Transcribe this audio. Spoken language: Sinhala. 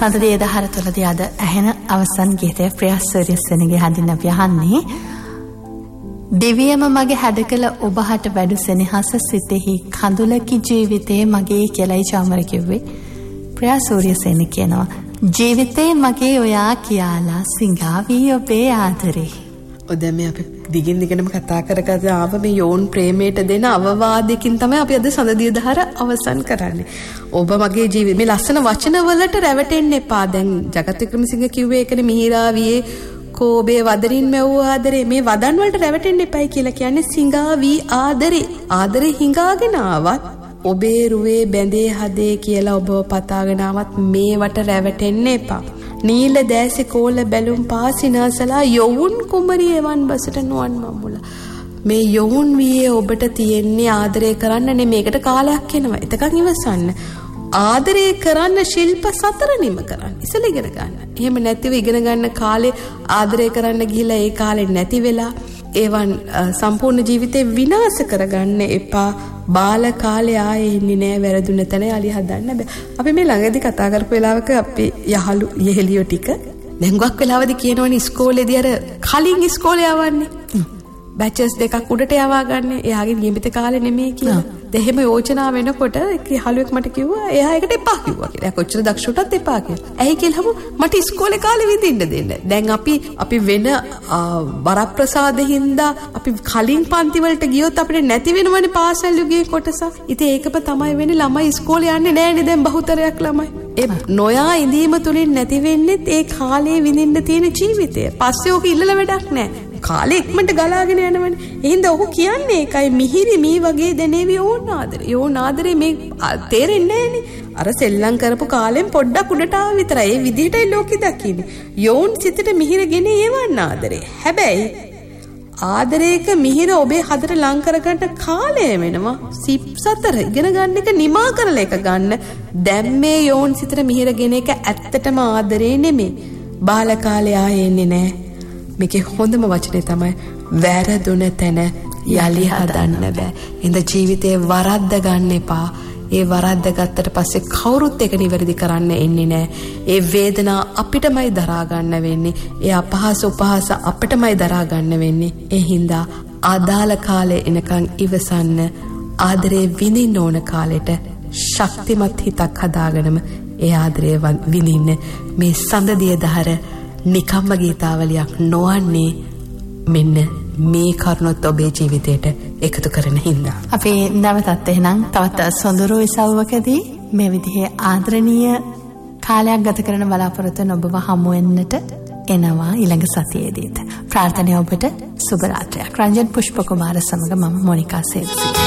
සඳදේ දහර තුළදී අද ඇහෙන අවසන් ගීතය ප්‍රියා සූරියසේනගේ හඳින් අපි අහන්නේ. දිවියම මගේ හැඩ කළ ඔබ හට වැඩු සෙනෙහස සිතෙහි කඳුලකි ජීවිතේ මගේ කියලායි චාමර කිව්වේ. ප්‍රියා සූරියසේන කියනවා ජීවිතේ මගේ ඔයා කියලා සිඟාවී ඔබේ ආදරේ. ඔද මේ අපි දිගින් දිගටම කතා කරගද ආව මේ යෝන් ප්‍රේමයට දෙන අවවාදයකින් තමයි අපි අද සඳදිය දහර අවසන් කරන්නේ. ඔබ මගේ ජීවිතේ මේ ලස්සන වචන වලට රැවටෙන්න එපා. දැන් ජගත් වික්‍රමසිංහ කිව්වේ ඒකනේ මිහිරාවියේ කෝබේ වදරින් මෙව්ව ආදරේ මේ වදන් වලට රැවටෙන්න එපයි කියලා කියන්නේ සිඟාවී ආදරේ. ආදරේ හිඟාගෙන ආවත් ඔබේ රුවේ බැඳේ හදේ කියලා ඔබව පතාගෙන ආවත් මේවට රැවටෙන්න එපා. නීල දැසි කෝල බැලුම් පාසිනාසලා යොවුන් කුමරිය එවන් බසට නුවන් මම්මුලා. මේ යොවුන් වියේ ඔබට තියෙන්නේ ආදරය කරන්න නෙමේකට කාලයක් එනවා. එතකන් ඉවසන්න. ආදරය කරන්න ශිල්ප 4 නිම කරන්න. ඉස්සෙල්ලා ඉගෙන ගන්න. එහෙම නැතිව ඉගෙන ගන්න කාලේ ආදරය කරන්න ගිහිල්ලා ඒ කාලේ නැති වෙලා ඒවන් සම්පූර්ණ ජීවිතේ විනාශ කරගන්න එපා. බාල කාලේ ආයේ ඉන්නේ නෑ වැරදුන තැන යලි හදන්න බෑ. අපි මේ ළඟදී කතා කරපු වෙලාවක අපි යහළු යෙහෙලියෝ ටික දැන් ගොක් වෙලාවදී කියනවනේ ඉස්කෝලේදී අර කලින් ඉස්කෝලේ යවන්නේ. බැචස් දෙකක් උඩට යවා ගන්න. එයාගේ නියමිත කාලේ නෙමෙයි කියලා. එහෙම යෝජනා වෙනකොට යහළුවෙක් මට කිව්වා එයා ඒකට එපා කිව්වා කියලා. එයා කොච්චර දක්ෂටත් එපා කියලා. ඇයි කියලාම මට ඉස්කෝලේ කාලේ විඳින්න දෙන්න. දැන් අපි වෙන වරප්‍රසාදින්දා අපි කලින් පන්ති වලට ගියොත් අපිට නැති වෙනවනේ පාසල් යුගයේ කොටස. ඉතින් ඒකම තමයි වෙන්නේ ළමයි ඉස්කෝලේ යන්නේ නැහැනේ දැන් බහුතරයක් ළමයි. ඒ නොයා ඉඳීම තුලින් නැති වෙන්නේ ඒ කාලේ විඳින්න තියෙන ජීවිතය. පස්සේ ඕක ඉල්ලලා වැඩක් නැහැ. කාලේ ඉක්මනට ගලාගෙන යනවනේ. එහෙනම් ඔහු කියන්නේ ඒකයි මිහිරි මේ වගේ දැනේවි ඕන ආදරේ. ඕන ආදරේ මේ තේරෙන්නේ නැහනේ. අර සෙල්ලම් කරපු කාලෙන් පොඩ්ඩක් උඩට ආව විතරයි. ඒ විදිහටයි ලෝකෙ දකින්නේ. යෝන් සිතට මිහිරගෙන ඒවන්න ආදරේ. හැබැයි ආදරේක මිහිර ඔබේ හදට ලං කරගන්න කාලය වෙනවා. සිප් 4 ඉගෙන ගන්න එක නිමා කරලා එක ගන්න. දැන් මේ යෝන් සිතට මිහිරගෙන එක ඇත්තටම ආදරේ නෙමෙයි. බාල කාලේ ආයේ එන්නේ නැහැ. මේකේ හොඳම වචනේ තමයි වැරදුන තැන යලි හදන්න බෑ. ඉඳ ජීවිතේ වරද්ද ගන්න එපා. ඒ වරද්ද ගත්තට පස්සේ කවුරුත් ඒක නිවැරදි කරන්න එන්නේ නෑ. ඒ වේදනා අපිටමයි දරා ගන්න වෙන්නේ. ඒ අපහාස උපහාස අපිටමයි දරා ගන්න වෙන්නේ. ඒ හින්දා ආදාළ කාලේ එනකන් ඉවසන්න. ආදරේ විඳින්න ඕන කාලෙට ශක්තිමත් හිතක් හදාගෙනම ඒ ආදරේ විඳින්න. මේ සඳදිය දහර නිකම්ම ගීතාවලියක් නොවන්නේ මෙන්න මේ කරුණොත් ඔබේ ජීවිතයට එකතු කරන හින්දා. අපි නැවතත් එහෙනම් තවත් සොඳුරු ඉසව්වකදී මේ විදිහේ ආදරණීය කාලයක් ගත කරන බලාපොරොත්තු ඔබව හමු වෙන්නට එනවා ඊළඟ සතියේදීත්. ප්‍රාර්ථනාව ඔබට සුබ රාත්‍රියක්. රංජන් පුෂ්ප කුමාර සමග මම මොනිකා සේවසි.